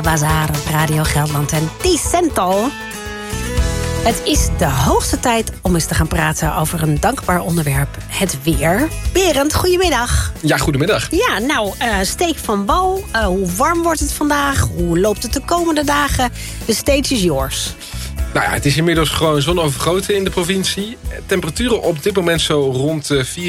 Bazaar op Radio Gelderland en Ticento. Het is de hoogste tijd om eens te gaan praten over een dankbaar onderwerp. Het weer. Berend, goedemiddag. Ja, goedemiddag. Ja, nou, steek van wal. Hoe warm wordt het vandaag? Hoe loopt het de komende dagen? The stage is yours. Nou ja, het is inmiddels gewoon zonovergoten in de provincie. Temperaturen op dit moment zo rond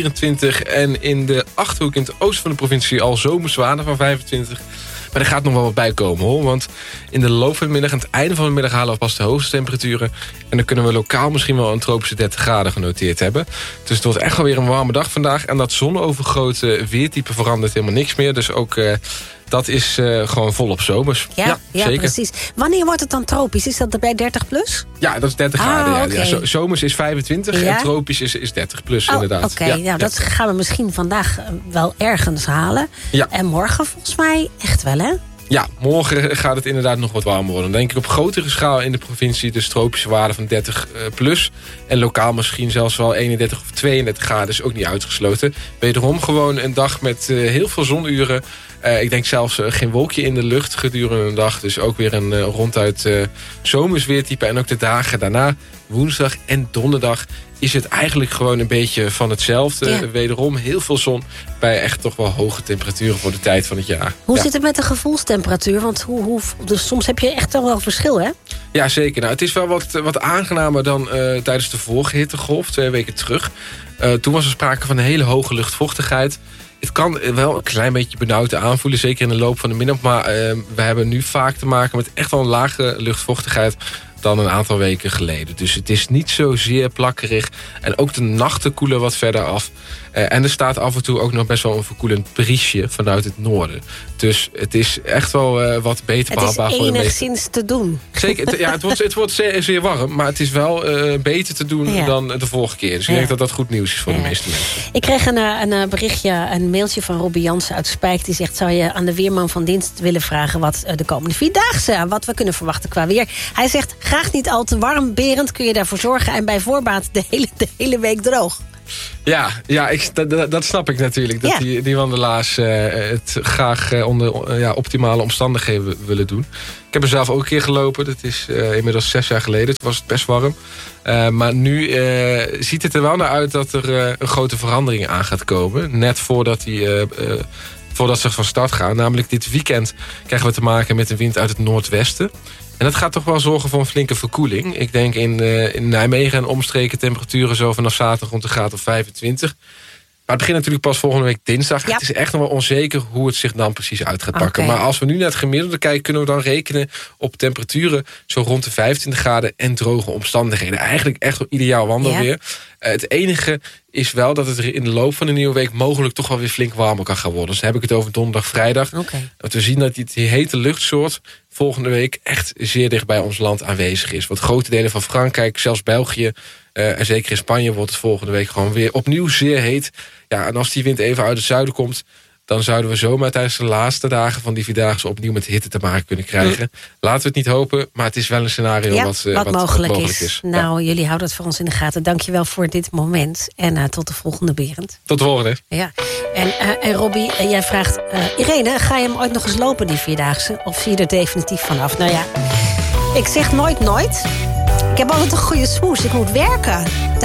24. En in de Achterhoek in het oosten van de provincie al zomerzwaarden van 25. Maar er gaat nog wel wat bij komen, hoor. Want in de loop van de middag, aan het einde van de middag halen we pas de hoogste temperaturen. En dan kunnen we lokaal misschien wel een tropische 30 graden genoteerd hebben. Dus het wordt echt wel weer een warme dag vandaag. En dat zonovergoten weertype verandert helemaal niks meer. Dus ook dat is gewoon volop zomers. Ja, zeker. Precies. Wanneer wordt het dan tropisch? Is dat bij 30 plus? Ja, dat is 30 graden. Ja. Okay. Ja, zomers is 25 en tropisch is 30 plus, inderdaad. Oké, nou, dat gaan we misschien vandaag wel ergens halen. Ja. En morgen volgens mij echt wel, hè? Ja, morgen gaat het inderdaad nog wat warmer worden. Dan denk ik op grotere schaal in de provincie dus tropische waarden van 30 plus. En lokaal misschien zelfs wel 31 of 32 graden, is ook niet uitgesloten. Wederom gewoon een dag met heel veel zonuren. Ik denk zelfs geen wolkje in de lucht gedurende een dag. Dus ook weer een ronduit zomersweertype. En ook de dagen daarna, woensdag en donderdag, is het eigenlijk gewoon een beetje van hetzelfde. Ja. Wederom heel veel zon bij echt toch wel hoge temperaturen voor de tijd van het jaar. Hoe zit het met de gevoelstemperatuur? Want dus soms heb je echt wel verschil, hè? Ja, zeker. Nou, het is wel wat aangenamer dan tijdens de vorige hittegolf, 2 weken terug. Toen was er sprake van een hele hoge luchtvochtigheid. Het kan wel een klein beetje benauwd aanvoelen, zeker in de loop van de middag. Maar we hebben nu vaak te maken met echt wel een lage luchtvochtigheid dan een aantal weken geleden. Dus het is niet zozeer plakkerig. En ook de nachten koelen wat verder af. En er staat af en toe ook nog best wel een verkoelend briesje vanuit het noorden. Dus het is echt wel wat beter behapbaar voor de meeste. Het is enigszins te doen. Zeker, het wordt zeer warm. Maar het is wel beter te doen dan de vorige keer. Dus ik denk dat dat goed nieuws is voor de meeste mensen. Ik kreeg een berichtje, een mailtje van Robbie Jansen uit Spijk. Die zegt, zou je aan de weerman van dienst willen vragen wat de komende 4-daagse, wat we kunnen verwachten qua weer. Hij zegt, graag niet al te warm. Berend, kun je daarvoor zorgen en bij voorbaat de hele week droog. Ja, dat snap ik natuurlijk. Dat die wandelaars het graag onder optimale omstandigheden willen doen. Ik heb er zelf ook een keer gelopen. Dat is inmiddels 6 jaar geleden. Toen was het best warm. Maar nu ziet het er wel naar uit dat er een grote verandering aan gaat komen. Net voordat ze van start gaan. Namelijk dit weekend krijgen we te maken met een wind uit het noordwesten. En dat gaat toch wel zorgen voor een flinke verkoeling. Ik denk in Nijmegen en omstreken temperaturen zo vanaf zaterdag rond de graad of 25. Maar het begint natuurlijk pas volgende week dinsdag. Ja. Het is echt nog wel onzeker hoe het zich dan precies uit gaat pakken. Maar als we nu naar het gemiddelde kijken, kunnen we dan rekenen op temperaturen zo rond de 25 graden en droge omstandigheden. Eigenlijk echt wel ideaal wandelweer. Ja. Het enige is wel dat het er in de loop van de nieuwe week mogelijk toch wel weer flink warmer kan gaan worden. Dus dan heb ik het over donderdag, vrijdag. Want we zien dat die hete luchtsoort volgende week echt zeer dicht bij ons land aanwezig is. Want grote delen van Frankrijk, zelfs België en zeker in Spanje wordt het volgende week gewoon weer opnieuw zeer heet. Ja, en als die wind even uit het zuiden komt, dan zouden we zomaar tijdens de laatste dagen van die 4-daagse opnieuw met hitte te maken kunnen krijgen. Laten we het niet hopen, maar het is wel een scenario wat mogelijk is. Nou, jullie houden het voor ons in de gaten. Dankjewel voor dit moment. En tot de volgende, Berend. Tot de volgende. Ja. En Robbie, jij vraagt, Irene, ga je hem ooit nog eens lopen, die 4-daagse? Of zie je er definitief vanaf? Nou ja, ik zeg nooit. Ik heb altijd een goede smoes. Ik moet werken.